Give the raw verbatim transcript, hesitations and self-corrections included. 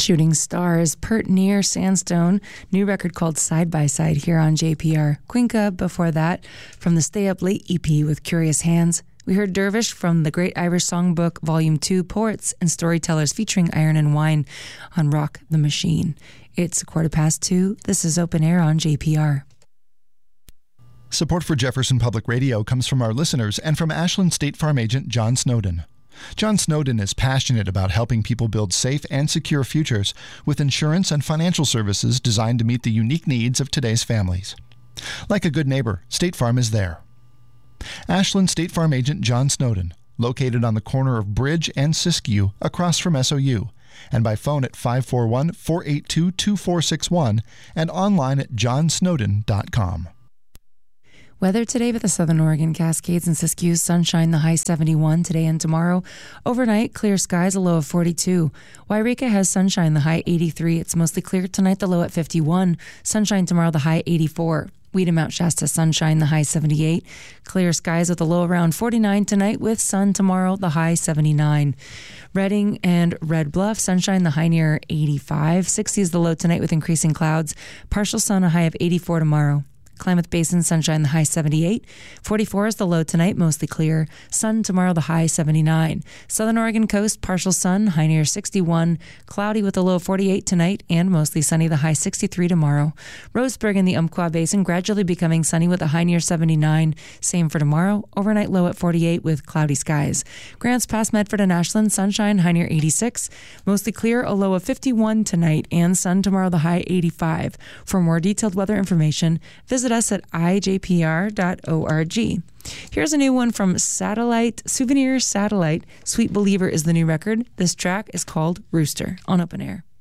Shooting Stars, Pert Near Sandstone, new record called Side by Side here on J P R. Cuenca before that, from the Stay Up Late E P with Curious Hands. We heard Dervish from the Great Irish Songbook Volume two, Poets and Storytellers featuring Iron and Wine on Rock the Machine. It's a quarter past two. This is Open Air on J P R. Support for Jefferson Public Radio comes from our listeners and from Ashland State Farm agent John Snowden. John Snowden is passionate about helping people build safe and secure futures with insurance and financial services designed to meet the unique needs of today's families. Like a good neighbor, State Farm is there. Ashland State Farm agent John Snowden, located on the corner of Bridge and Siskiyou across from S O U, and by phone at five four one, four eight two, two four six one and online at john snowden dot com. Weather today with the Southern Oregon Cascades and Siskiyou. Sunshine, the high seventy-one today and tomorrow. Overnight, clear skies, a low of forty-two. Wairika has sunshine, the high eighty-three. It's mostly clear tonight, the low at fifty-one. Sunshine tomorrow, the high eighty-four. Weedham, Mount Shasta, sunshine, the high seventy-eight. Clear skies with a low around forty-nine tonight with sun tomorrow, the high seventy-nine. Redding and Red Bluff, sunshine, the high near eighty-five. sixty is the low tonight with increasing clouds. Partial sun, a high of eighty-four tomorrow. Klamath Basin, sunshine, the high seventy-eight. forty-four is the low tonight, mostly clear. Sun tomorrow, the high seventy-nine. Southern Oregon coast, partial sun, high near sixty-one. Cloudy with a low forty-eight tonight and mostly sunny, the high sixty-three tomorrow. Roseburg in the Umpqua Basin, gradually becoming sunny with a high near seventy-nine. Same for tomorrow. Overnight low at forty-eight with cloudy skies. Grants Pass, Medford and Ashland, sunshine, high near eighty-six. Mostly clear, a low of fifty-one tonight and sun tomorrow, the high eighty-five. For more detailed weather information, visit us at i j p r dot org. Here's a new one from Satellite, Souvenir Satellite. Sweet Believer is the new record. This track is called Rooster on Open Air.